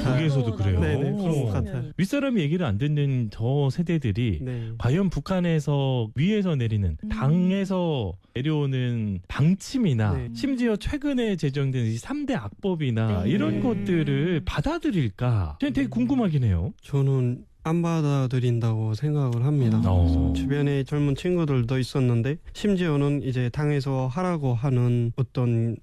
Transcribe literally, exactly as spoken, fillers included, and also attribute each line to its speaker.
Speaker 1: 같아요.
Speaker 2: 거기에서도 그래요.
Speaker 1: 네네, 그런 것 같아요.
Speaker 2: 윗사람이 얘기를 안 듣는 저 세대들이
Speaker 1: 네.
Speaker 2: 과연 북한에서 위에서 내리는
Speaker 3: 음.
Speaker 2: 당에서 내려오는 방침이나
Speaker 1: 네.
Speaker 2: 심지어 최근에 제정된 이 삼 대 악법이나
Speaker 3: 네.
Speaker 2: 이런
Speaker 3: 네.
Speaker 2: 것들을 받아들일까? 저는 되게 궁금하긴 해요.
Speaker 1: 저는 안 받아들인다고 생각을 합니다.
Speaker 2: 어.
Speaker 1: 그래서 주변에 젊은 친구들도 있었는데 심지어는 이제 당에서 하라고 하는 어떤